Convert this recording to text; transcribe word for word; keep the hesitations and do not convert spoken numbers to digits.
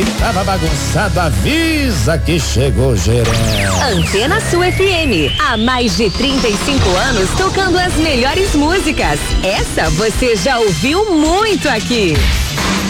Se tava bagunçado, avisa que chegou gerente. Antena Sul F M, há mais de trinta e cinco anos tocando as melhores músicas. Essa você já ouviu muito aqui.